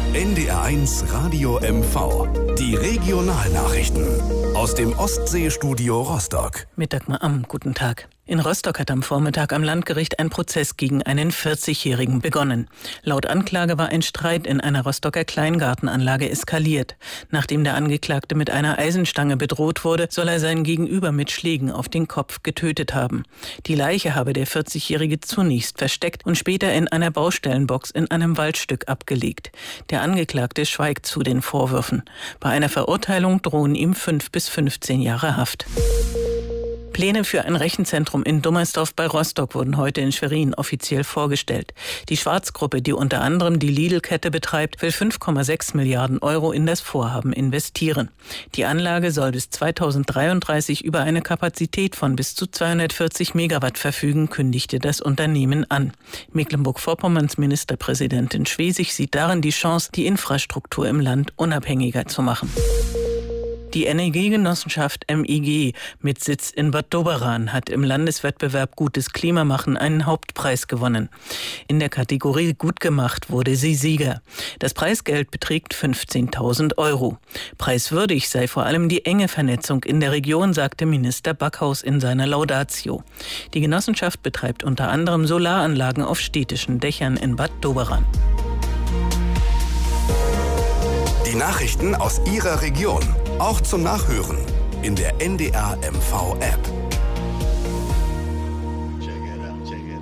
NDR1 Radio MV. Die Regionalnachrichten aus dem Ostseestudio Rostock. Mit Dagmar Amm, guten Tag. In Rostock hat am Vormittag am Landgericht ein Prozess gegen einen 40-Jährigen begonnen. Laut Anklage war ein Streit in einer Rostocker Kleingartenanlage eskaliert. Nachdem der Angeklagte mit einer Eisenstange bedroht wurde, soll er sein Gegenüber mit Schlägen auf den Kopf getötet haben. Die Leiche habe der 40-Jährige zunächst versteckt und später in einer Baustellenbox in einem Waldstück abgelegt. Der Angeklagte schweigt zu den Vorwürfen. Bei einer Verurteilung drohen ihm 5 bis 15 Jahre Haft. Pläne für ein Rechenzentrum in Dummersdorf bei Rostock wurden heute in Schwerin offiziell vorgestellt. Die Schwarz-Gruppe, die unter anderem die Lidl-Kette betreibt, will 5,6 Milliarden Euro in das Vorhaben investieren. Die Anlage soll bis 2033 über eine Kapazität von bis zu 240 Megawatt verfügen, kündigte das Unternehmen an. Mecklenburg-Vorpommerns Ministerpräsidentin Schwesig sieht darin die Chance, die Infrastruktur im Land unabhängiger zu machen. Die Energiegenossenschaft MEG mit Sitz in Bad Doberan hat im Landeswettbewerb Gutes Klima machen einen Hauptpreis gewonnen. In der Kategorie Gut gemacht wurde sie Sieger. Das Preisgeld beträgt 15.000 Euro. Preiswürdig sei vor allem die enge Vernetzung in der Region, sagte Minister Backhaus in seiner Laudatio. Die Genossenschaft betreibt unter anderem Solaranlagen auf städtischen Dächern in Bad Doberan. Die Nachrichten aus Ihrer Region, auch zum Nachhören in der NDR MV App.